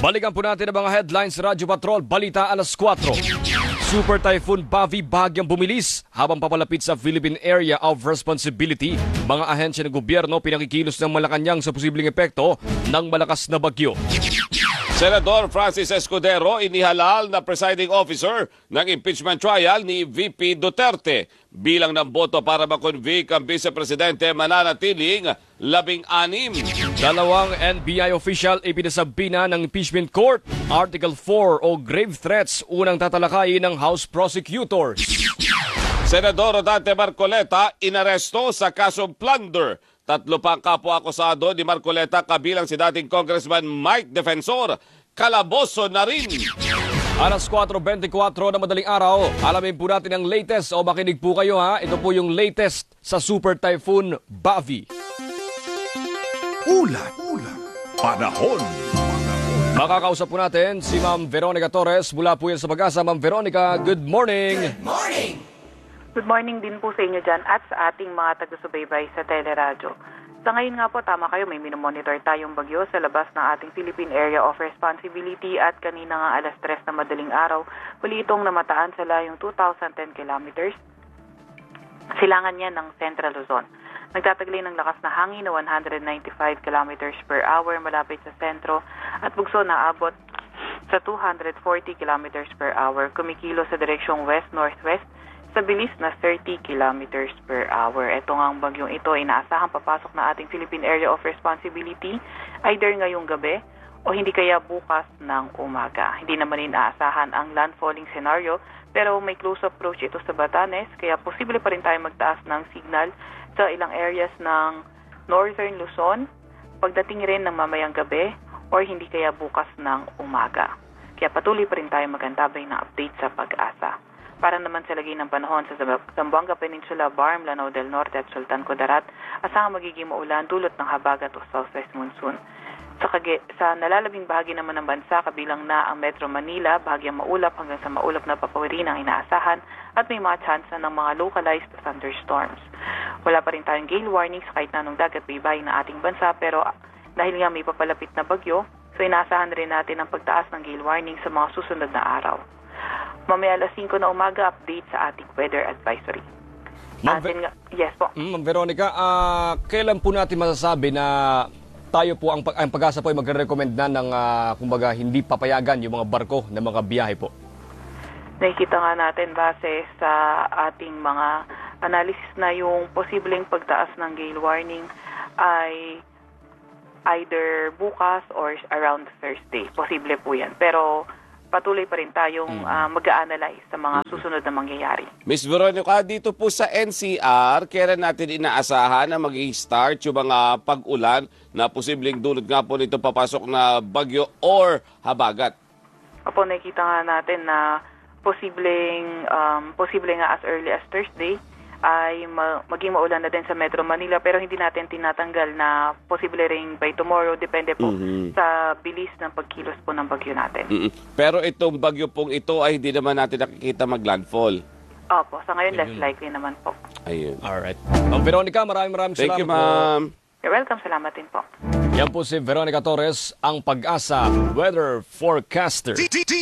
Balikan po natin ang mga headlines sa Radyo Patrol. Balita alas 4. Super Typhoon Bavi bahagyang bumilis habang papalapit sa Philippine Area of Responsibility. Mga ahensya ng gobyerno pinakikilos ng Malacanang sa posibleng epekto ng malakas na bagyo. Senador Francis Escudero inihalal na presiding officer ng impeachment trial ni VP Duterte. Bilang ng boto para makonvict ang vice-presidente mananatiling 16. Dalawang NBI official ipinasabi na ng impeachment court. Article 4 o grave threats unang tatalakayin ng House prosecutors. Senador Rodante Marcoleta inaresto sa kasong plunder. 3 pang kapwa-akusado ni Marcoleta kabilang si dating Congressman Mike Defensor. Kalaboso na rin. Alas 4:24 na madaling araw, alamin po natin ang latest o makinig po kayo ha. Ito po yung latest sa Super Typhoon Bavi. Ulat. Panahon. Makakausap po natin si Ma'am Veronica Torres mula po yan sa Pag-asa. Ma'am Veronica, good morning. Good morning din po sa inyo dyan at sa ating mga taga-subaybay sa teleradyo. Sa ngayon nga po, tama kayo, may minomonitor tayong bagyo sa labas ng ating Philippine Area of Responsibility at kanina nga alas 3 na madaling araw, huli itong namataan sa layong 2,010 kilometers. Silangan niya ng Central Luzon. Nagtataglay ng lakas na hangin na 195 kilometers per hour malapit sa sentro at bugso na abot sa 240 kilometers per hour. Kumikilo sa direksyong west-northwest sa bilis na 30 kilometers per hour. Ito nga ang bagyong ito ay inaasahang papasok na ating Philippine Area of Responsibility either ngayong gabi o hindi kaya bukas ng umaga. Hindi naman inaasahan ang landfalling scenario pero may close approach ito sa Batanes kaya posible pa rin tayo magtaas ng signal sa ilang areas ng Northern Luzon pagdating rin ng mamayang gabi o hindi kaya bukas ng umaga. Kaya patuloy pa rin tayo magantabay ng update sa Pag-asa. Para naman sa lagay ng panahon sa Zamboanga Peninsula, Barm, Lanao del Norte at Sultan Kudarat, asahang magiging maulan dulot ng habagat o southwest monsoon. Sa nalalabing bahagi naman ng bansa, kabilang na ang Metro Manila, bahagyang maulap hanggang sa maulap na papawirin ang inaasahan at may mga tsansa ng mga localized thunderstorms. Wala pa rin tayong gale warning sa kahit na anong dagat baybayin ng ating bansa pero dahil nga may papalapit na bagyo, so inaasahan rin natin ang pagtaas ng gale warning sa mga susunod na araw. Mamaya alas 5 na umaga, update sa ating weather advisory. Yes po. Ma'am Veronica, kailan po natin masasabi na tayo po, ang Pag-asa po ay magre-recommend na ng kumbaga hindi papayagan yung mga barko na mga biyahe po? Nakikita nga natin base sa ating mga analysis na yung posibleng pagtaas ng gale warning ay either bukas or around Thursday. Posible po yan. Pero patuloy pa rin tayong mag-a-analyze sa mga susunod na mangyayari. Miss Veronica, dito po sa NCR, kailan natin inaasahan na mag-i-start yung mga pag-ulan na posibleng dulot nga po nito papasok na bagyo or habagat? Opo, nakikita nga natin na posible nga as early as Thursday ay maging maulan na din sa Metro Manila pero hindi natin tinatanggal na posible rin by tomorrow. Depende po sa bilis ng pagkilos po ng bagyo natin. Pero itong bagyo pong ito ay hindi naman natin nakikita mag-landfall. Opo, sa ngayon less likely naman po. Ayun. Alright. Ma'am Veronica, maraming salamat. Thank you, ma'am. You're welcome. Salamat din po. Yan po si Veronica Torres, ang Pag-asa Weather Forecaster.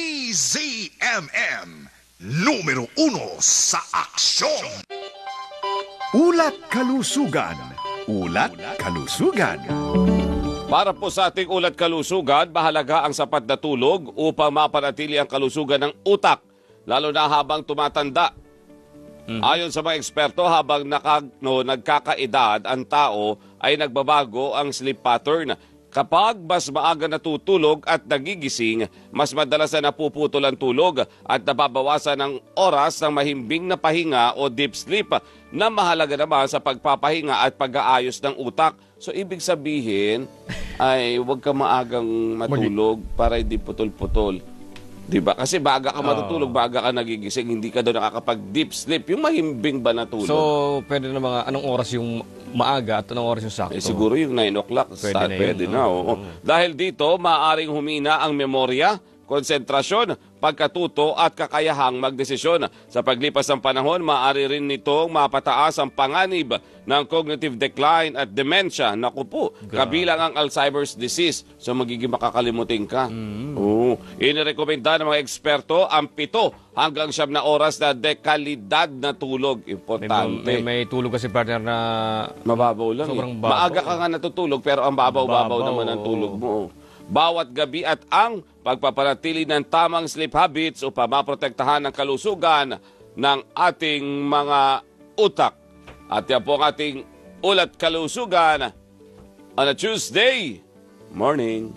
DZMM, numero 1 sa aksyon. Ulat Kalusugan. Ulat Kalusugan. Para po sa ating ulat kalusugan, mahalaga ang sapat na tulog upang mapanatili ang kalusugan ng utak, lalo na habang tumatanda. Ayon sa mga eksperto, habang nagkakaedad ang tao ay nagbabago ang sleep pattern. Kapag mas maaga natutulog at nagigising, mas madalas na napuputol ang tulog at nababawasan ng oras ng mahimbing na pahinga o deep sleep na mahalaga naman sa pagpapahinga at pag-aayos ng utak. So ibig sabihin ay huwag ka maagang matulog para hindi putol-putol. Diba? Kasi baga ka matutulog, baga ka nagigising, hindi ka doon nakakapag-deep sleep. Yung mahimbing ba na tulog? So, pwede na mga anong oras yung maaga at anong oras yung sakto? Siguro yung 9 o'clock. Pwede na. Oo. Dahil dito, maaaring humina ang memorya, konsentrasyon, pagkatuto at kakayahang magdesisyon. Sa paglipas ng panahon, maaari rin nitong mapataas ang panganib ng cognitive decline at dementia. Naku po, kabilang ang Alzheimer's disease. So magiging makakalimutin ka. Oo. Inirekomenda ng mga eksperto ang 7 hanggang 9 na oras na dekalidad na tulog. Importante. May tulog kasi partner na Mababaw lang. sobrang babaw. Maaga ka nga natutulog pero ang babaw-babaw naman ang tulog mo. Bawat gabi at ang pagpapanatili ng tamang sleep habits upang maprotektahan ang kalusugan ng ating mga utak. At yan po ang ating ulat kalusugan on a Tuesday morning.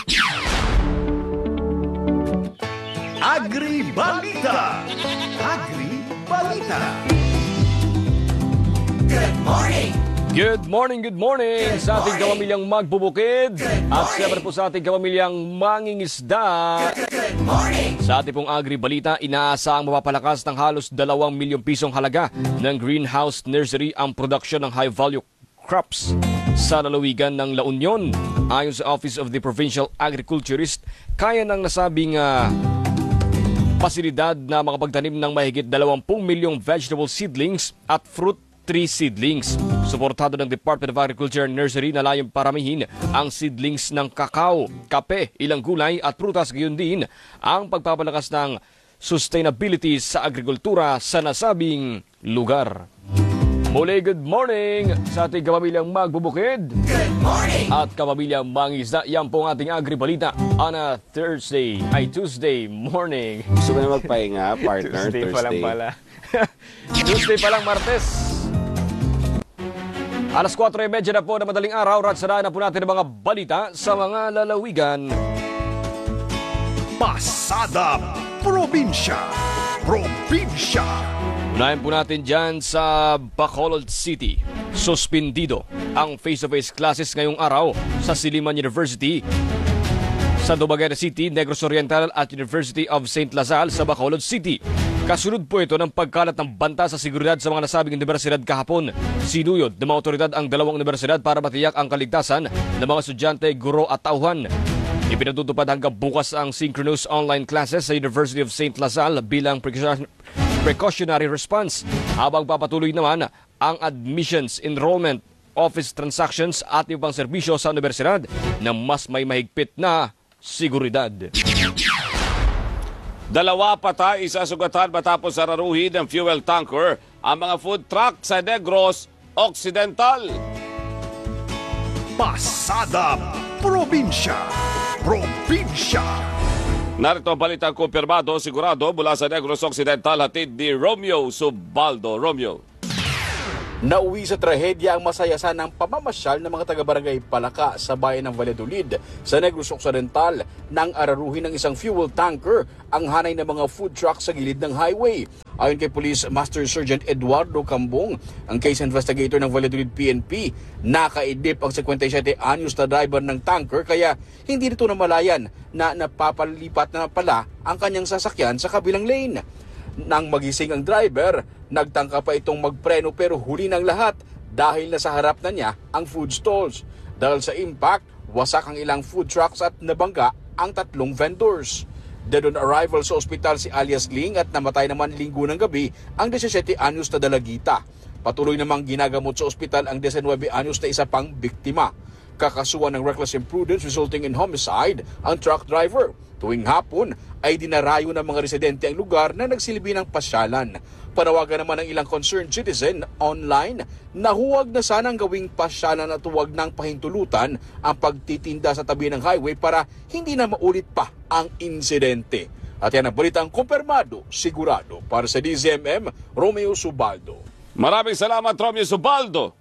Agri-Balita! Agri-Balita! Good morning sa ating kapamilyang magbubukid at siyempre po sa ating kapamilyang mangingisda. Sa ating pong Agri-Balita, inaasahang mapapalakas ng halos 2 milyong pisong halaga ng greenhouse nursery ang produksyon ng high-value crops sa lalawigan ng La Union. Ayon sa Office of the Provincial Agriculturist, kaya ng nasabing pasilidad na makapagtanim ng mahigit 20 milyong vegetable seedlings at fruit tree seedlings. Suportado ng Department of Agriculture and Nursery na layong paramihin ang seedlings ng kakao, kape, ilang gulay at prutas, gayon din ang pagpapalakas ng sustainability sa agrikultura sa nasabing lugar. Muli, good morning sa ating kapamilyang magbubukid. Good morning! At kapamilyang mangisda, yan po ang ating Agri-Balita on a Tuesday morning. Gusto mo na magpahinga, partner? Tuesday pa lang pala. Tuesday pa lang, Martes. Alas 4:30 na po na madaling araw, ratsaraan na po natin ang mga balita sa mga lalawigan. Pasada Probinsya! Probinsya! Unahin po natin dyan sa Bacolod City. Suspendido ang face-to-face classes ngayong araw sa Silliman University, sa Dumaguete City, Negros Oriental at University of St. Lazal sa Bacolod City. Kasunod po ito ng pagkalat ng banta sa seguridad sa mga nasabing universidad kahapon. Sinuyod ng mga otoridad ang 2 universidad para matiyak ang kaligtasan ng mga estudyante, guro at tauhan. Ipinatutupad hanggang bukas ang synchronous online classes sa University of St. Lazal bilang precautionary response, habang papatuloy naman ang admissions, enrollment, office transactions at ibang serbisyo sa universidad na mas may mahigpit na seguridad. 2 patay, 1 sugatan matapos sararuhin ng fuel tanker ang mga food truck sa Negros Occidental. Pasada Probinsya! Probinsya! Narito ang balitang kumpirmado, sigurado mula sa Negros Occidental, hatid ni Romeo Subaldo. Romeo. Nauwi sa trahedya ang masayasan ng pamamasyal ng mga taga-barangay Palaka sa bayan ng Valladolid sa Negros Occidental nang araruhin ng isang fuel tanker ang hanay ng mga food truck sa gilid ng highway. Ayon kay Police Master Sergeant Eduardo Cambong, ang case investigator ng Valladolid PNP, nakaidip ang 57 anyos na driver ng tanker kaya hindi nito namalayan na napapalipat na pala ang kanyang sasakyan sa kabilang lane. Nang magising ang driver, nagtangka pa itong magpreno pero huli ng lahat dahil nasa harap na niya ang food stalls. Dahil sa impact, wasak ang ilang food trucks at nabangga ang 3 vendors. Dead on arrival sa ospital si alias Ling at namatay naman linggo ng gabi ang 17 anyos na dalagita. Patuloy namang ginagamot sa ospital ang 19 anyos na isa pang biktima. Kakasuhan ng reckless imprudence resulting in homicide ang truck driver. Tuwing hapon ay dinarayo ng mga residente ang lugar na nagsilbi ng pasyalan. Panawagan naman ng ilang concerned citizen online na huwag na sanang gawing pasyalan at huwag nang pahintulutan ang pagtitinda sa tabi ng highway para hindi na maulit pa ang insidente. At yan ang balitang kumpirmado, sigurado. Para sa DZMM, Romeo Subaldo. Maraming salamat, Romeo Subaldo.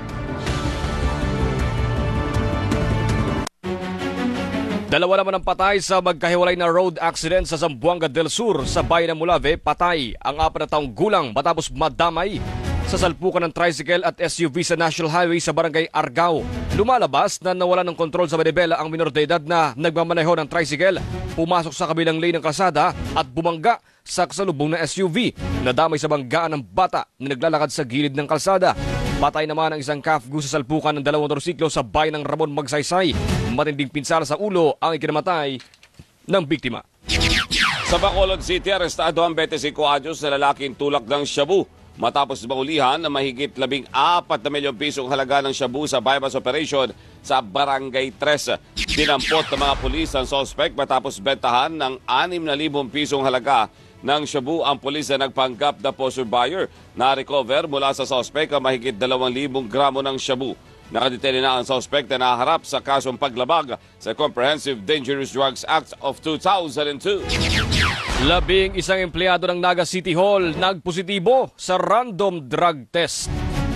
Dalawa naman ang patay sa magkahiwalay na road accident sa Zamboanga del Sur sa bayan ng Mulave. Patay ang 4 na taong gulang matapos madamay sa salpukan ng tricycle at SUV sa National Highway sa Barangay Argao. Lumalabas na nawalan ng kontrol sa Manibela ang minor de edad na nagmamaneho ng tricycle. Pumasok sa kabilang lane ng kalsada at bumangga sa kasalubong na SUV. Nadamay sa banggaan ng bata na naglalakad sa gilid ng kalsada. Patay naman ang isang kafgu sa salpukan ng 2 motorsiklo sa bayan ng Ramon Magsaysay. Matinding pinsala sa ulo ang ikinamatay ng biktima. Sa Sa Bacolod City, arestado ang 25 anyos na lalaking tulak ng shabu matapos maulihan na mahigit 14 na milyong pisong halaga ng shabu sa bypass operation sa Barangay 3. Dinampot ng mga pulis ang suspect matapos bentahan ng 6,000 pisong halaga ng shabu ang pulis na nagpanggap na poster buyer. Na-recover mula sa suspect ang mahigit 2,000 gramo ng shabu. Nakadetene na ang suspect na naharap sa kasong paglabag sa Comprehensive Dangerous Drugs Act of 2002. 11 empleyado ng Naga City Hall nagpositibo sa random drug test.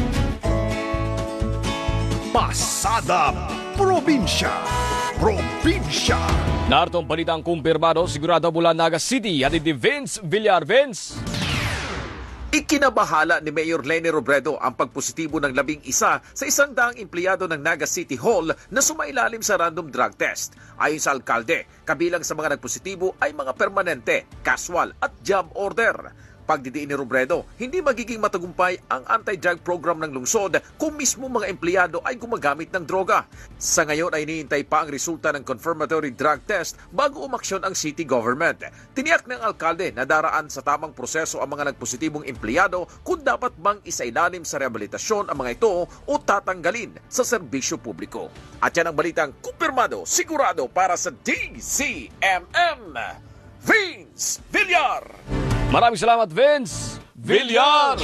Pasada Probinsya. Probinsya. Narito ang balitang kumpirmado sigurado mula Naga City at ni Vince Villar. Vince. Ikinabahala ni Mayor Leni Robredo ang pagpositibo ng 11 sa 100 empleyado ng Naga City Hall na sumailalim sa random drug test. Ayon sa alkalde, kabilang sa mga nagpositibo ay mga permanente, casual at job order. Pagdidiin ni Robredo, hindi magiging matagumpay ang anti-drug program ng lungsod kung mismo mga empleyado ay gumagamit ng droga. Sa ngayon ay iniintay pa ang resulta ng confirmatory drug test bago umaksyon ang city government. Tiniyak ng alkalde na daraan sa tamang proseso ang mga nagpositibong empleyado kung dapat bang isailalim sa rehabilitasyon ang mga ito o tatanggalin sa serbisyo publiko. At yan ang balitang kumpirmado, sigurado para sa DZMM. Vince Villar! Maraming salamat, Vince Villar!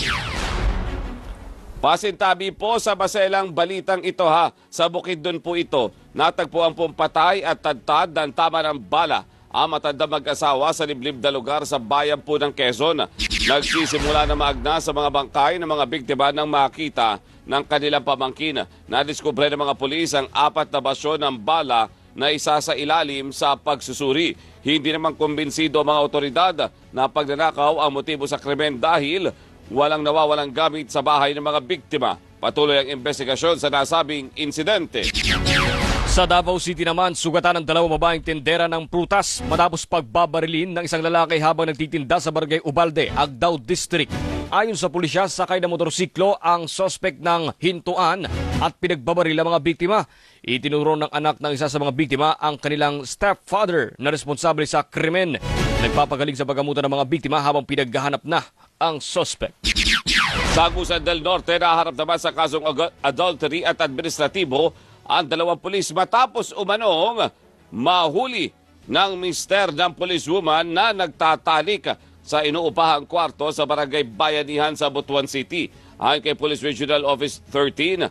Pasintabi po sa maselang balitang ito ha. Sa Bukidnon po ito, natagpuan pong patay at tadtad ng tama ng bala ang matanda mag-asawa sa liblib na lugar sa bayan po ng Quezon. Nagsisimula na maagna sa mga bangkay ng mga biktima ng makita ng kanilang pamangkin. Nadiskubre ng mga pulis ang 4 na basyon ng bala na isa sa ilalim sa pagsusuri. Hindi naman kumbinsido ang mga otoridad na pagnanakaw ang motibo sa krimen dahil walang nawawalang gamit sa bahay ng mga biktima. Patuloy ang investigasyon sa nasabing insidente. Sa Davao City naman, sugatan ng 2 babaeng tindera ng prutas matapos pagbabarilin ng isang lalaki habang nagtitinda sa Barangay Ubalde, Agdao District. Ayon sa pulisya, sakay na motorsiklo ang suspect ng hintuan at pinagbabaril ang mga biktima. Itinuro ng anak ng isa sa mga biktima ang kanilang stepfather na responsable sa krimen. Nagpapagaling sa paggamutan ng mga biktima habang pinaghahanap na ang suspect. Sa Agusan del Norte, naharap naman sa kasong adultery at administratibo ang 2 pulis matapos umanong mahuli ng mister ng policewoman na nagtatalik sa inuupahang kwarto sa Barangay Bayanihan sa Butuan City. Ayon kay Police Regional Office 13,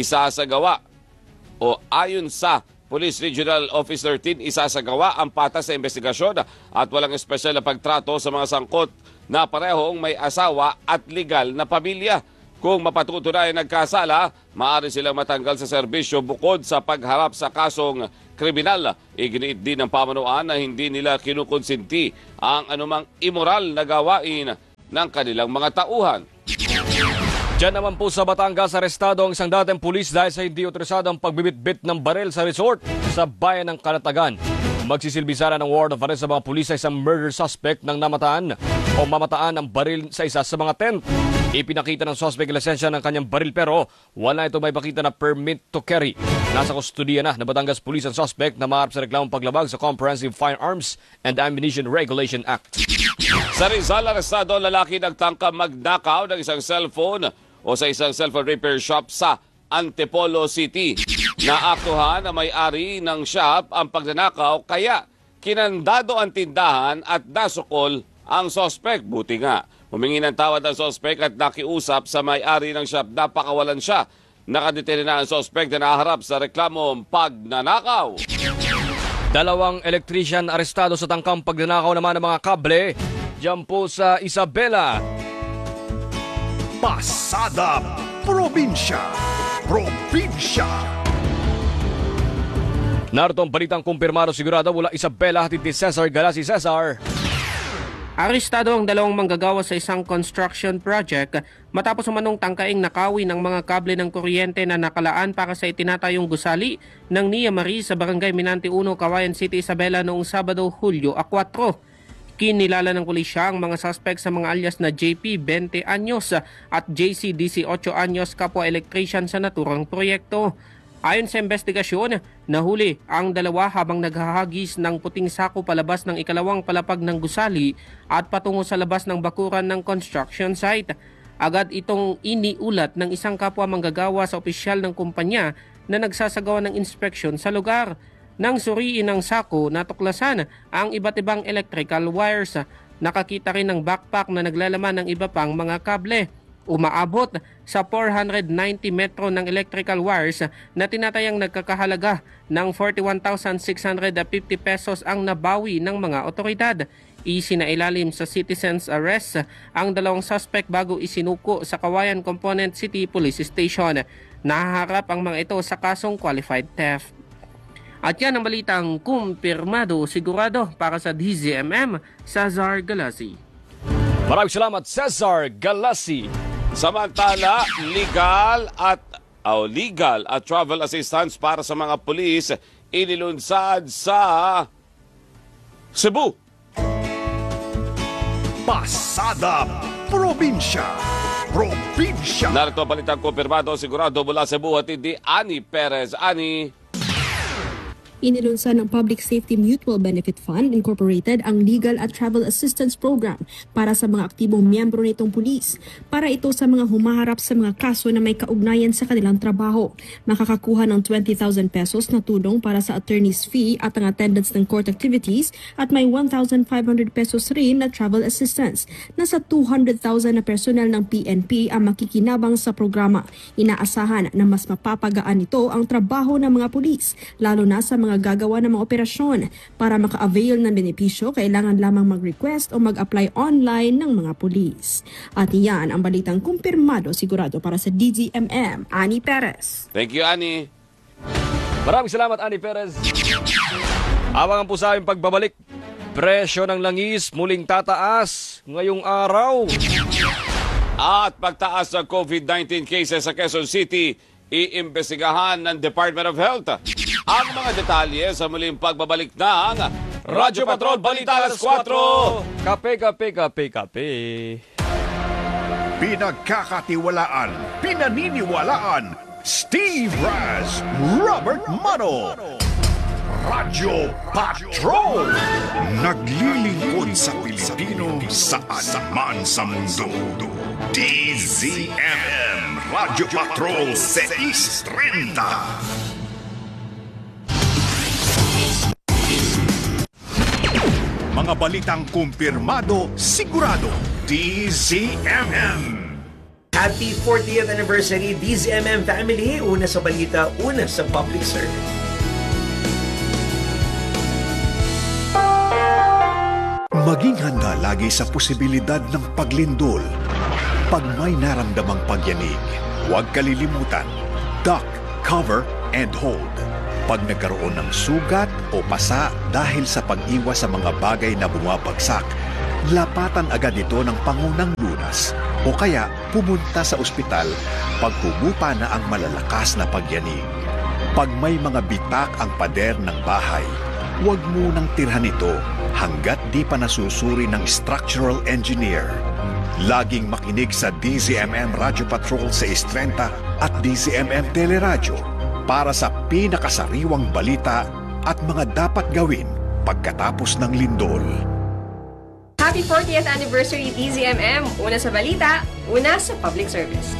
ayon sa Police Regional Office 13, isasagawa ang patas sa investigasyon at walang espesyal na pagtrato sa mga sangkot na parehong may asawa at legal na pamilya. Kung mapatutunay nagkasala, maaari silang matanggal sa serbisyo bukod sa pagharap sa kasong kriminal. Iginiit din ng pamanuan na hindi nila kinukonsinti ang anumang immoral na gawain ng kanilang mga tauhan. Diyan naman po sa Batangas, arestado ang isang dating pulis dahil sa hindi otorisadong pagbibitbit ng baril sa resort sa bayan ng Kalatagan. Magsisilbi sana ng warrant of arrest sa mga pulis sa isang murder suspect ng namataan o mamataan ng baril sa isa sa mga tent. Ipinakita ng suspect lisensya ng kanyang baril pero wala ito may pakita na permit to carry. Nasa kustudiya na Batangas Police ang suspect na maharap sa reklamong paglabag sa Comprehensive Firearms and Ammunition Regulation Act. Sa Rizal, arestado ang lalaki nagtangka magnakaw ng isang cellphone o sa isang cellphone repair shop sa Antipolo City. Naaktuhan na may-ari ng shop ang pagnanakaw kaya kinandado ang tindahan at nasukol ang suspect. Buti nga, humingi ng tawad ang suspect at nakiusap sa may-ari ng shop na pakawalan siya. Nakadetene na ang suspect na naharap sa reklamong pagnanakaw. 2 electrician arestado sa tangkang pagnanakaw naman ng mga kable diyan po sa Isabela. Pasada Probinsya. Probinsya. Narito ang balitang kumpirmado sigurado mula Isabela hatid ni Cesar Galasi. Cesar. Arestado ang 2 manggagawa sa isang construction project matapos umanong tangkaing nakawi ng mga kable ng kuryente na nakalaan para sa itinatayong gusali ng Nia Marie sa Barangay Minante 1, Kawayan City, Isabela noong Sabado, Hulyo 4. Kinilala ng pulisya ang mga suspect sa mga alias na JP 20 anyos at JC 18 anyos kapwa electrician sa naturang proyekto. Ayon sa investigasyon, nahuli ang dalawa habang naghahagis ng puting sako palabas ng ikalawang palapag ng gusali at patungo sa labas ng bakuran ng construction site. Agad itong iniulat ng isang kapwa manggagawa sa opisyal ng kumpanya na nagsasagawa ng inspeksyon sa lugar. Nang suriin ng sako, natuklasan ang iba't ibang electrical wires. Nakakita rin ng backpack na naglalaman ng iba pang mga kable. Umaabot sa 490 metro ng electrical wires na tinatayang nagkakahalaga ng 41,650 pesos ang nabawi ng mga otoridad. Isinailalim sa citizen's arrest ang dalawang suspect bago isinuko sa Kawayan Component City Police Station. Nahaharap ang mga ito sa kasong qualified theft. At yan ang balitang kumpirmado sigurado para sa DZMM, Cesar Galasi. Maraming salamat, Cesar Galasi. Samantala, legal at travel assistance para sa mga pulis inilunsad sa Cebu. Pasada Probinsya. Probinsya. Narito ang balitang kumpirmado sigurado mula Cebu at hindi Ani Perez. Ani. Inilunsad ng Public Safety Mutual Benefit Fund Incorporated ang Legal at Travel Assistance Program para sa mga aktibong miyembro nitong pulis. Para ito sa mga humaharap sa mga kaso na may kaugnayan sa kanilang trabaho. Makakakuha ng 20,000 pesos na tulong para sa attorney's fee at ang attendance ng court activities at may 1,500 pesos rin na travel assistance. Nasa 200,000 na personel ng PNP ang makikinabang sa programa. Inaasahan na mas mapapagaan ito ang trabaho ng mga pulis, lalo na sa mga gagawa ng mga operasyon. Para maka-avail ng benepisyo, kailangan lamang mag-request o mag-apply online ng mga pulis. At iyan ang balitang kumpirmado sigurado para sa DZMM. Ani Perez. Thank you, Ani. Maraming salamat, Ani Perez. Abangan po sa aming pagbabalik. Presyo ng langis muling tataas ngayong araw. At pagtaas ng COVID-19 cases sa Quezon City, iimbestigahan ng Department of Health ang mga detalye sa muling pagbabalik ng Radyo Patrol Balita Alas 4. Kape. Pinagkakatiwalaan, pinaniniwalaan, Steve Raz, Robert Mano. Radyo Patrol. Naglilingkod sa Pilipino saan man sa mundo. DZMM Radyo Patrol 630. Mga balitang kumpirmado, sigurado. DZMM. Happy 40th anniversary DZMM family. Una sa balita, una sa public service. Maging handa lagi sa posibilidad ng paglindol. Pag may naramdamang pagyanig, huwag kalilimutan. Duck, cover, and hold. Pag nagkaroon ng sugat o pasa dahil sa pag-iwas sa mga bagay na bumabagsak, lapatan agad ito ng pangunang lunas o kaya pumunta sa ospital pag humupa na ang malalakas na pagyanig. Pag may mga bitak ang pader ng bahay, huwag munang tirhan ito hanggat di pa nasusuri ng structural engineer. Laging makinig sa DZMM Radyo Patrol 630 at DZMM Teleradyo para sa pinakasariwang balita at mga dapat gawin pagkatapos ng lindol. Happy 40th anniversary DZMM! Una sa balita, una sa public service.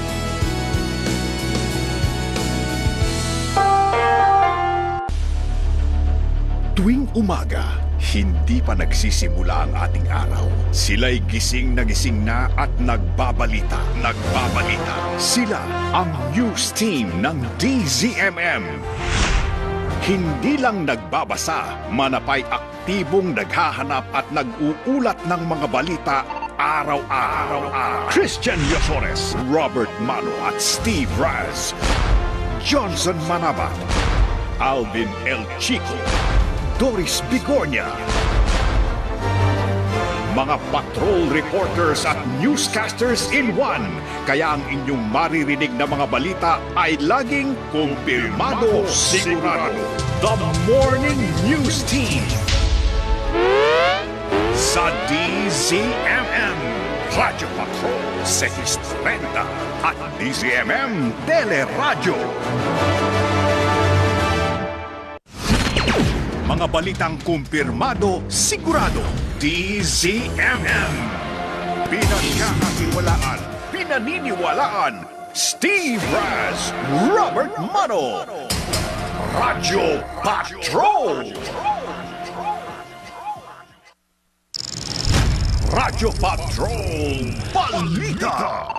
Tuwing umaga, hindi pa nagsisimula ang ating araw. Sila'y gising na at nagbabalita. Sila ang news team ng DZMM. Hindi lang nagbabasa, manapay aktibong naghahanap at nag-uulat ng mga balita araw-araw. Christian Yosores, Robert Mano at Steve Raz. Johnson Manaba, Alvin El Chico, Doris Bigornia. Mga patrol reporters at newscasters in one. Kaya ang inyong maririnig na mga balita ay laging kumpirmado, sigurado. The Morning News Team sa DZMM Radyo Patrol 630 at DZMM Teleradyo. Mga balitang kumpirmado, sigurado. DZMM. Pinagkakatiwalaan, pinaniniwalaan. Steve Raz, Robert Mano. Radyo Patrol. Radyo Patrol Balita.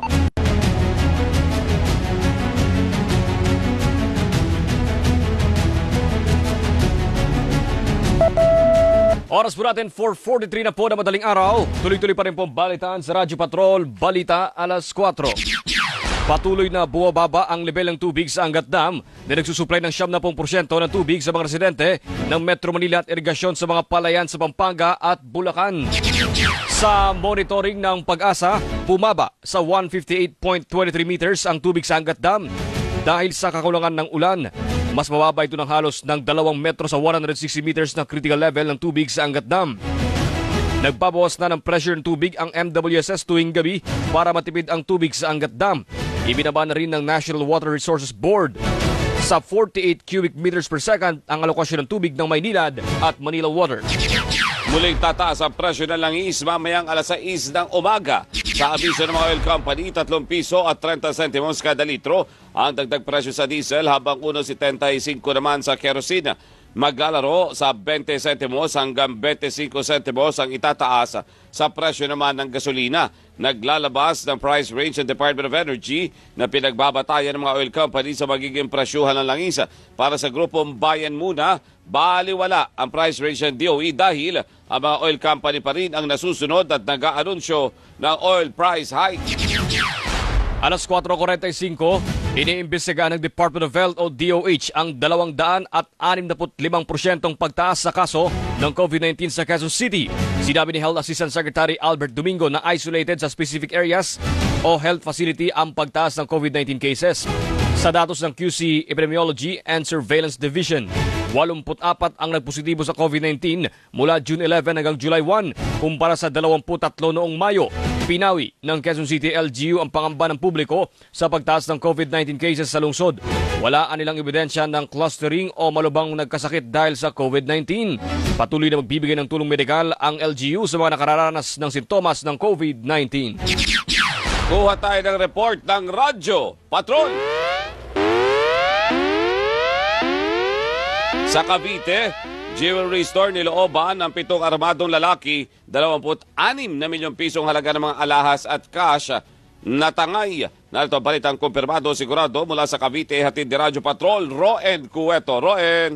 Oras po natin 4:43 na po na madaling araw. Tuloy-tuloy pa rin po balitaan sa Radyo Patrol, Balita alas 4. Patuloy na buwababa ang level ng tubig sa Angat Dam na nagsusupply ng 70% ng tubig sa mga residente ng Metro Manila at irigasyon sa mga palayan sa Pampanga at Bulacan. Sa monitoring ng Pag-asa, bumaba sa 158.23 meters ang tubig sa Angat Dam dahil sa kakulangan ng ulan. Mas mababa ito ng halos ng 2 metro sa 160 meters na critical level ng tubig sa Angat Dam. Nagbabawas na ng pressure ng tubig ang MWSS tuwing gabi para matipid ang tubig sa Angat Dam. Ibinaba na rin ng National Water Resources Board sa 48 cubic meters per second ang alokasyon ng tubig ng Maynilad at Manila Water. Muling tataas ang presyo ng langis mamayang alas 6 ng umaga. Sa abiso ng mga oil company, 3 piso at 30 sentimos kada litro ang dagdag presyo sa diesel habang 1.75 naman sa kerosene. Maglalaro sa 20 sentimos hanggang 25 sentimos ang itataas sa presyo naman ng gasolina. Naglalabas ng price range ng Department of Energy na pinagbabatayan ng mga oil company sa magiging presyuhan ng langis. Para sa grupong Bayan Muna, baliwala ang price range ng DOE dahil ang mga oil company pa rin ang nasusunod at nag-aanunsyo ng oil price hike. Alas 4:45, iniimbestigahan ng Department of Health o DOH ang 265% pagtaas sa kaso ng COVID-19 sa Quezon City. Sinabi ni Health Assistant Secretary Albert Domingo na isolated sa specific areas o health facility ang pagtaas ng COVID-19 cases. Sa datos ng QC Epidemiology and Surveillance Division, 84 ang nagpositibo sa COVID-19 mula June 11 hanggang July 1 kumpara sa 23 noong Mayo. Pinawi ng Quezon City LGU ang pangamba ng publiko sa pagtaas ng COVID-19 cases sa lungsod. Wala anilang ebidensya ng clustering o malubang nagkasakit dahil sa COVID-19. Patuloy na magbibigay ng tulong medikal ang LGU sa mga nakararanas ng sintomas ng COVID-19. Kuha tayo ng report ng Radyo Patrol. Sa Cavite, jewelry store nilooban ng 7 armadong lalaki, 26 na milyong pisong halaga ng mga alahas at cash natangay. Narito ang balitang kumpirmado sigurado mula sa Cavite, hatid ni Radyo Patrol, Roen Cueto. Roen.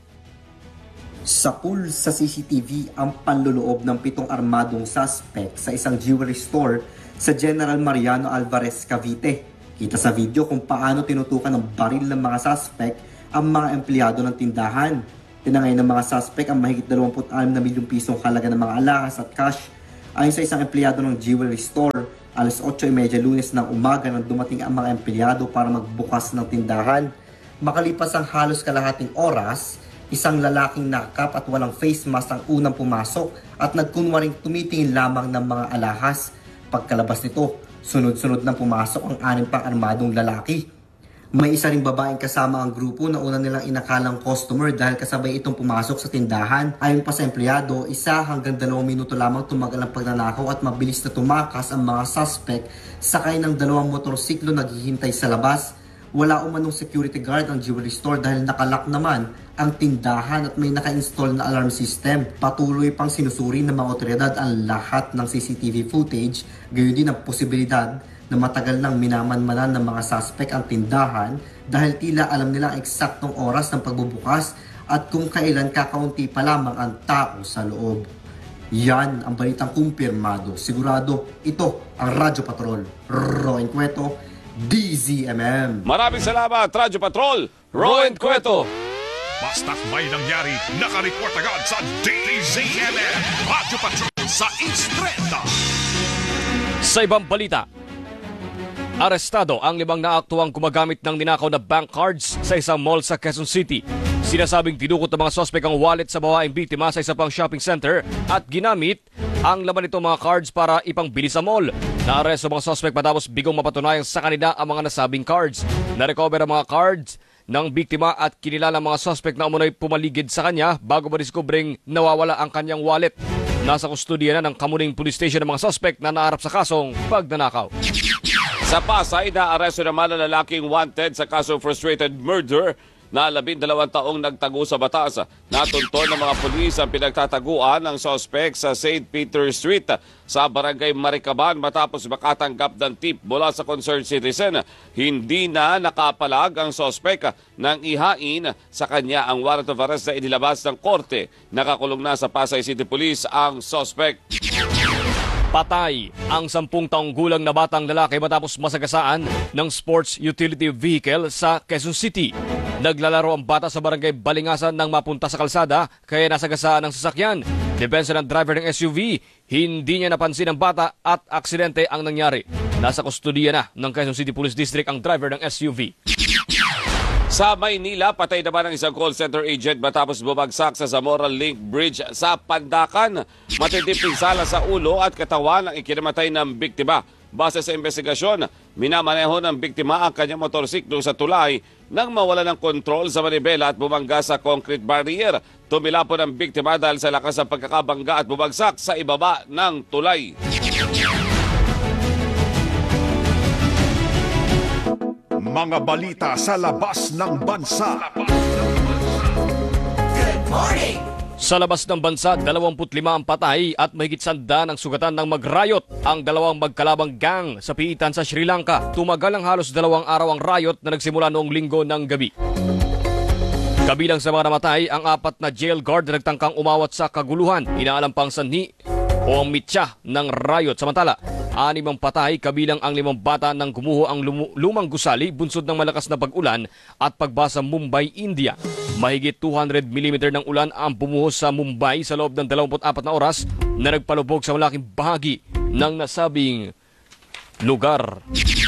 Sa pool sa CCTV ang panluloob ng 7 armadong suspect sa isang jewelry store sa General Mariano Alvarez, Cavite. Kita sa video kung paano tinutukan ng baril ng mga suspect ang mga empleyado ng tindahan. Tinangay ng mga suspect ang mahigit 26 na milyong pisong halaga ng mga alahas at cash. Ayon sa isang empleyado ng jewelry store, alas 8:30 Lunes ng umaga nang dumating ang mga empleyado para magbukas ng tindahan. Makalipas ang halos kalahating oras, isang lalaking nakap at walang face mask ang unang pumasok at nagkunwaring tumitingin lamang ng mga alahas. Pagkalabas nito, sunod-sunod nang pumasok ang 6 pang armadong lalaki. May isa ring babaeng kasama ang grupo na una nilang inakalang customer dahil kasabay itong pumasok sa tindahan. Ayon pa sa empleyado, 1 hanggang 2 minuto lamang tumagal ang pagnanakaw at mabilis na tumakas ang mga suspect sakay ng 2 motorsiklo naghihintay sa labas. Wala umanong security guard ang jewelry store dahil nakalock naman ang tindahan at may naka-install na alarm system. Patuloy pang sinusuri ng mga otoridad ang lahat ng CCTV footage, gayon din ang posibilidad na matagal nang minamanmanan ng mga suspect ang tindahan dahil tila alam nila ang eksaktong oras ng pagbubukas at kung kailan kakaunti pa lamang ang tao sa loob. Yan ang balitang kumpirmado. Sigurado, ito ang Radyo Patrol. Roen Cueto, DZMM. Maraming salamat, Radyo Patrol, Roen Cueto. Basta't may nangyari, nakareport agad sa DZMM. Radyo Patrol sa Istreta. Sa ibang balita, arestado ang 5 naaktuang gumagamit ng ninakaw na bank cards sa isang mall sa Quezon City. Sinasabing dinukot ng mga sospek ang wallet sa babaeng biktima sa isa pang shopping center at ginamit ang laman nitong mga cards para ipangbili sa mall. Naaresto mga sospek matapos bigong mapatunayang sa kanila ang mga nasabing cards. Narecover ang mga cards ng biktima at kinilala mga suspect na umunoy pumaligid sa kanya bago madiskubring nawawala ang kanyang wallet. Nasa kustodiya na ng Kamuning Police Station ang mga suspect na naharap sa kasong pagnanakaw. Sa Pasay, naaresto naman ang lalaking wanted sa kasong frustrated murder na 12 taong nagtago sa batas. Natunton ng mga pulis ang pinagtataguan ng suspect sa St. Peter Street sa Barangay Maricaban matapos makatanggap ng tip mula sa concerned citizen. Hindi na nakapalag ang suspect nang ihain sa kanya ang warrant of arrest na inilabas ng korte. Nakakulong na sa Pasay City Police ang suspect. Patay ang 10 taong gulang na batang lalaki matapos masagasaan ng sports utility vehicle sa Quezon City. Naglalaro ang bata sa barangay Balingasan nang mapunta sa kalsada kaya nasagasaan ang sasakyan. Depensa ng driver ng SUV, hindi niya napansin ang bata at aksidente ang nangyari. Nasa kustodiya na ng Quezon City Police District ang driver ng SUV. Sa Maynila, patay naman ang isang call center agent matapos bumagsak sa Zamora Link Bridge sa Pandacan. Matinding pinsala sa ulo at katawan ang ikinamatay ng biktima. Base sa investigasyon, minamaneho ng biktima ang kanyang motorsiklo sa tulay nang mawala ng kontrol sa manibela at bumangga sa concrete barrier. Tumila po ng biktima dahil sa lakas ng pagkakabangga at bumagsak sa ibaba ng tulay. Mga balita sa labas ng bansa. Good morning! Sa labas ng bansa, 25 ang patay at mahigit 100 ang sugatan ng mag-riot ang dalawang magkalabang gang sa piitan sa Sri Lanka. Tumagal ang halos 2 araw ang riot na nagsimula noong linggo ng gabi. Kabilang sa mga namatay ang 4 na jail guard na nagtangkang umawat sa kaguluhan. Inaalam pang sanhi o ang mitya ng riot. Samantala, 6 ang patay kabilang ang 5 bata nang gumuho ang lumang gusali bunsod ng malakas na pag-ulan at pagbasa Mumbai, India. Mahigit 200 mm ng ulan ang bumuhos sa Mumbai sa loob ng 24 na oras na nagpalubog sa malaking bahagi ng nasabing lugar.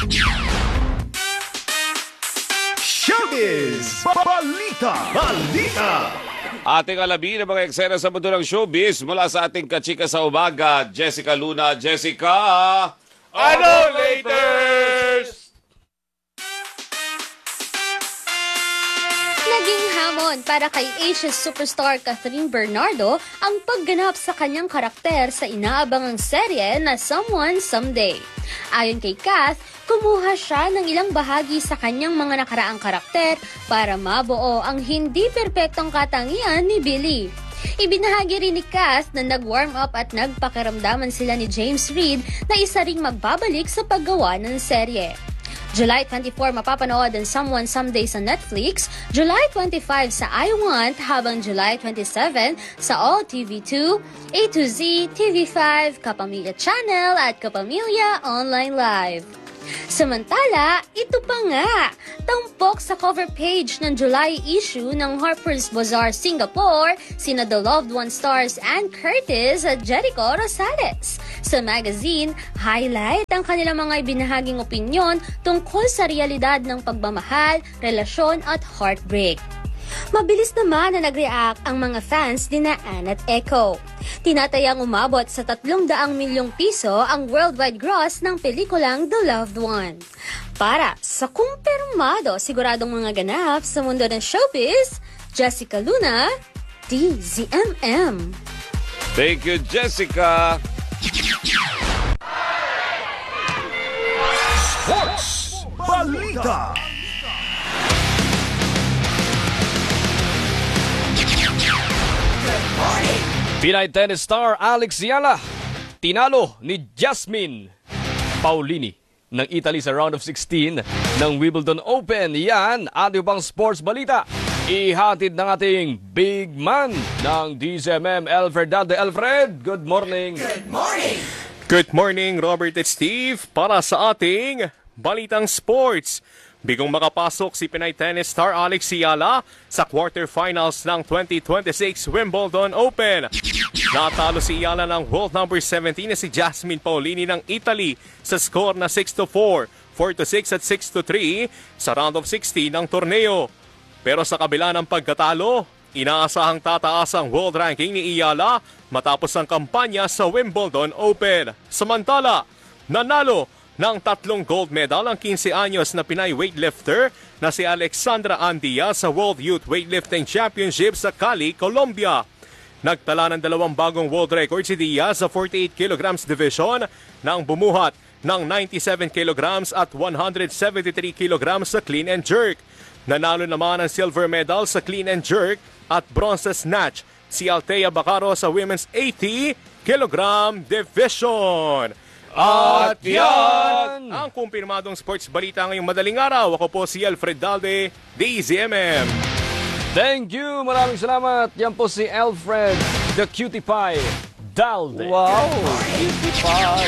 Showbiz! Balita! Ating alamin ang mga eksena sa mundo ng showbiz mula sa ating kachika sa umaga, Jessica Luna. Jessica! Ano latest? Naging hamon para kay Asia's superstar Catherine Bernardo ang pagganap sa kanyang karakter sa inaabangang serye na Someone Someday. Ayon kay Kath, kumuha siya ng ilang bahagi sa kanyang mga nakaraang karakter para mabuo ang hindi perpektong katangian ni Billy. Ibinahagi rin ni Kath na nag-warm up at nagpakiramdaman sila ni James Reid na isa ring magbabalik sa paggawa ng serye. July 24 mapapanood ang Someone Someday sa Netflix, July 25 sa I Want, habang July 27 sa All TV2, A to Z, TV5, Kapamilya Channel at Kapamilya Online Live. Samantala, ito pa nga, tampok sa cover page ng July issue ng Harper's Bazaar Singapore, sina The Loved One stars Ann Curtis at Jericho Rosales. Sa magazine, highlight ang kanilang mga ibinahaging opinyon tungkol sa realidad ng pagmamahal, relasyon at heartbreak. Mabilis naman na nag-react ang mga fans ni na Ann at Echo. Tinatayang umabot sa 300 milyong piso ang worldwide gross ng pelikulang The Loved One. Para sa kumpirmado siguradong mga ganap sa mundo ng showbiz, Jessica Luna, DZMM. Thank you, Jessica. Sports Balita! Pinay tennis star Alex Yala tinalo ni Jasmine Paolini ng Italy sa round of 16 ng Wimbledon Open. Yan, ating pang sports balita. Ihatid ng ating big man ng DZMM, Alfred Dante. Alfred, good morning. Good morning. Good morning, Robert at Steve. Para sa ating balitang sports, bigong makapasok si Pinay tennis star Alex Yala sa quarterfinals ng 2026 Wimbledon Open. Natalo si Yala ng world number 17 na si Jasmine Paolini ng Italy sa score na 6-4, 4-6 at 6-3 sa round of 16 ng torneo. Pero sa kabila ng pagkatalo, inaasahang tataas ang world ranking ni Yala matapos ang kampanya sa Wimbledon Open. Samantala, nanalo ng 3 gold medal ang 15 anyos na Pinay weightlifter na si Alexandra Andia sa World Youth Weightlifting Championship sa Cali, Colombia. Nagtala ng 2 bagong world record si Diaz sa 48 kilograms division nang bumuhat ng 97 kilograms at 173 kilograms sa clean and jerk. Nanalo naman ang silver medal sa clean and jerk at bronze snatch si Althea Bacaro sa women's 80 kilogram division. At yan ang kumpirmadong sports balita ngayong madaling araw. Ako po si Alfred Dalde, DZMM. Thank you, maraming salamat. Yan po si Alfred, the Cutie Pie Dalde. Wow, Cutie Pie.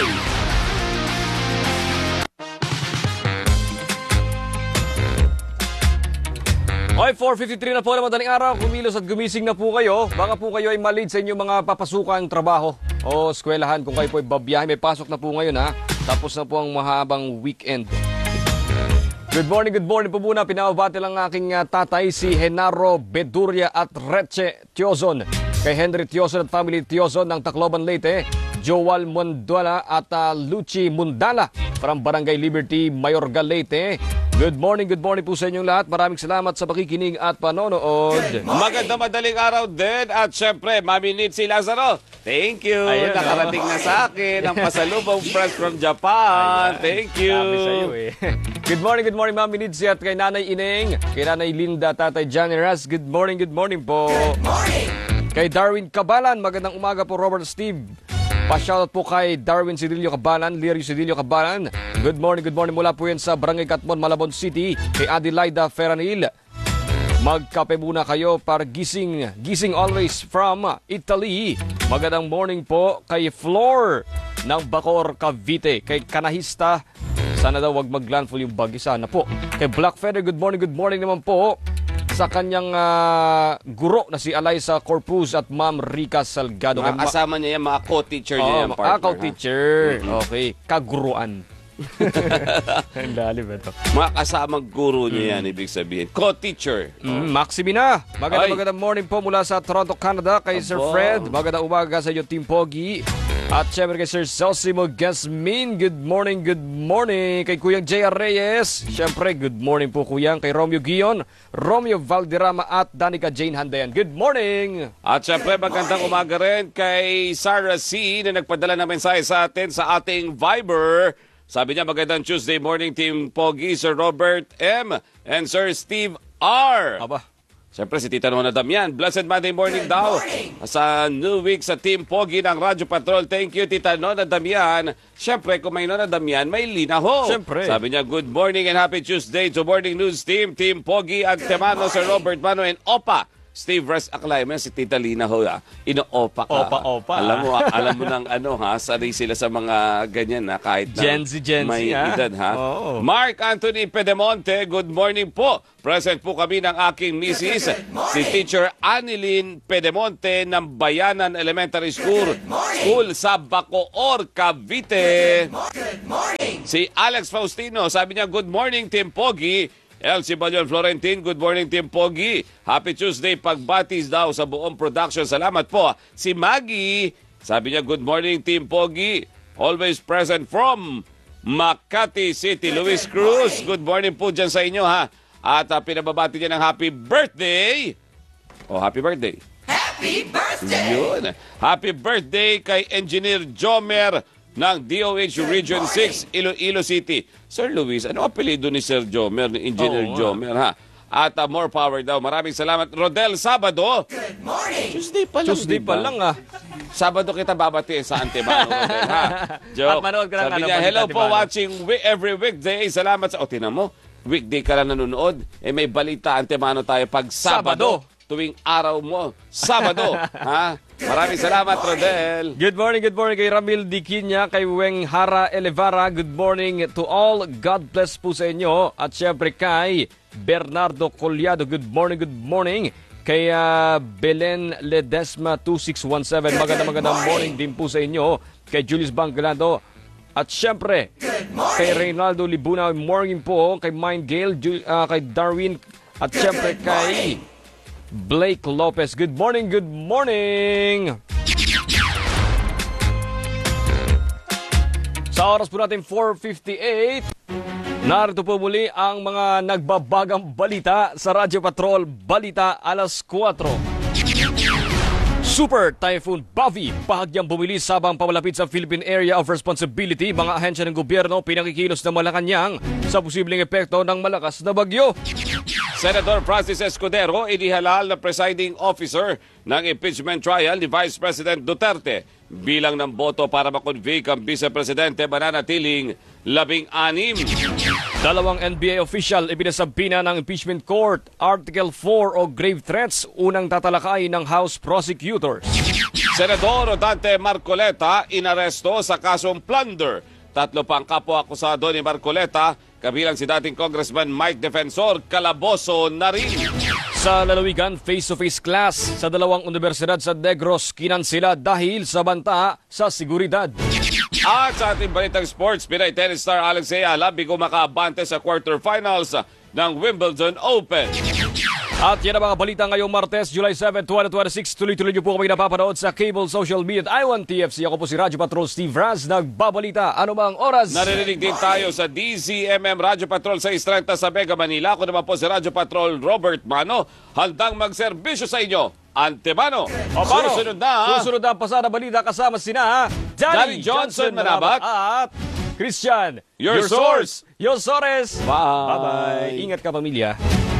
Okay, 4:53 na po na madaling araw. Kumilos at gumising na po kayo. Baka po kayo ay malid sa inyong mga papasukang trabaho o eskwelahan. Kung kayo po ay babiyahe, may pasok na po ngayon ha. Tapos na po ang mahabang weekend. Good morning po muna. Pinababati lang aking tatay si Henaro Beduria at Reche Tiozon. Kay Henry Tiozon at family Tiozon ng Tacloban, Leyte. Joel Mundala at Luchi Mundala from Barangay Liberty, Mayorga, Leyte. Good morning po sa inyong lahat. Maraming salamat sa pakikinig at panonood. Magandang madaling araw din. At syempre, Mami Nitsi Lazaro, thank you. Ayun, nakarating na sa akin ang pasalubong friends from Japan. Thank you. Sabi sa'yo eh. Good morning, Mami Nitsi at kay Nanay Ineng, kay Nanay Linda, Tatay Johnny Ras. Good morning po. Good morning. Kay Darwin Cabalan, magandang umaga po Robert Steve. Pa-shoutout po kay Darwin Cedillo Cabalan, Lirio Cedillo Cabalan. Good morning mula po yan sa Barangay Catmon, Malabon City. Kay Adelaida Ferranil. Magkape muna kayo para gising always from Italy. Magandang morning po kay Flor ng Bacor, Cavite. Kay Kanahista, sana daw wag mag-landfall yung bagyo, sana po. Kay Black Feather, good morning naman po sa kanyang guro na si Eliza Corpus at Ma'am Rica Salgado. Kasama niya yan, mga co-teacher niya yan, partner. Co-teacher. Okay. Kaguruan. Ang lalim ito. Mga kasamang guro niya yan, ibig sabihin. Co-teacher. Maximina. Magandang morning po mula sa Toronto, Canada. Kay Sir Fred. Magandang umaga sa iyo, Team Pogi. At syempre kay Sir Zosimo Gasmin, good morning. Kay Kuyang J.R. Reyes, syempre good morning po Kuyang. Kay Romeo Guion, Romeo Valderrama at Danica Jane Handayan, good morning. At syempre magandang umaga rin kay Sarah C. na nagpadala ng mensahe sa atin sa ating Viber. Sabi niya magandang Tuesday morning Team Pogi, Sir Robert M. and Sir Steve R. Aba. Siyempre si Tita Nona Damian. Blessed Monday morning daw. Sa new week sa Team Pogi ng Radyo Patrol. Thank you, Tita Nona Damian. Siyempre, kung may Nona Damian, may Lina ho. Siyempre. Sabi niya, good morning and happy Tuesday to Morning News Team, Team Pogi at Temano, Sir Robert Mano and Opa. Steve Rest Aklay mo yan, si Tita Lina ho, ino-opa ka. Opa. Alam mo ng sanay sila sa mga ganyan na kahit na Gen Z, may edad ha. Oh. Mark Anthony Pedemonte, good morning po. Present po kami ng aking misis, si Teacher Anilin Pedemonte ng Bayanan Elementary School sa Bacoor, Cavite. Si Alex Faustino, sabi niya, good morning Team Pogi. Elsie Balion Florentin, good morning Team Pogi. Happy Tuesday, pagbatis daw sa buong production. Salamat po. Si Maggie, sabi niya, good morning Team Pogi. Always present from Makati City. Luis Cruz, good morning po dyan sa inyo ha. At pinababati niya ng happy birthday. Happy birthday. Happy birthday! Yun. Happy birthday kay Engineer Jomer ng DOH Region 6, Iloilo City. Sir Luis, ano apelido ni Sir Jomer, ni Engineer Jomer, ha? At more power daw. Maraming salamat. Rodel Sabado. Good morning! Tuesday pa lang, Sabado kita babati sa Antemano, Rodel, ha? Joke. At manood ka lang. Sabi niya, hello po watching every weekday. Salamat sa... tinan mo, weekday ka lang nanonood. May balita Antemano tayo pag Sabado. Tuwing araw mo, Sabado. Ha? Maraming salamat, Rodel. Good morning kay Ramil Diquinya, kay Weng Hara Elevara. Good morning to all. God bless po sa inyo. At syempre kay Bernardo Collado. Good morning. Kay Belen Ledesma 2617. Magandang morning din po sa inyo. Kay Julius Bangalado. At syempre, kay Reynaldo Libuna. Morning po. Kay Mind Gale. Kay Darwin. At syempre kay Blake Lopez. Good morning. Sa oras po natin 4:58, narito po muli ang mga nagbabagang balita sa Radyo Patrol Balita alas 4. Super Typhoon Bavi, bahagyang bumilis habang pamalapit sa Philippine Area of Responsibility. Mga ahensya ng gobyerno pinakikilos na Malacanang sa posibleng epekto ng malakas na bagyo. Senator Francis Escudero inihalal na presiding officer ng impeachment trial ni Vice President Duterte. Bilang ng boto para makonvict ang Vice Presidente mananatiling 16. Dalawang NBA official ibinasampina ng impeachment court. Article 4 o grave threats, unang tatalakay ng House prosecutors. Senador Dante Marcoleta inaresto sa kasong plunder. 3 pang kapwa-akusado ni Marcoleta, kabilang si dating Congressman Mike Defensor, kalaboso na rin. Sa lalawigan, face-to-face class sa dalawang universidad sa Negros kinansela dahil sa banta sa seguridad. At sa ating balitang sports, Pinay tennis star Alex Ayala bigo makaabante sa quarterfinals ng Wimbledon Open. At yan ang mga balita ngayong Martes, July 7, 2026. Tuloy-tuloy niyo po kami napapanood sa cable, social media at I1TFC. Ako po si Radyo Patrol Steve Raz, nagbabalita anumang oras. Naririnig din tayo sa DZMM Radyo Patrol 630 sa Mega Manila. Ako naman po si Radyo Patrol Robert Mano, handang magserbisyo sa inyo. Antemano, susunod na. Susunod na ang pasada balita kasama sina Johnny Johnson Manabat at Christian, your source. Your source. Bye. Bye-bye. Ingat ka, pamilya.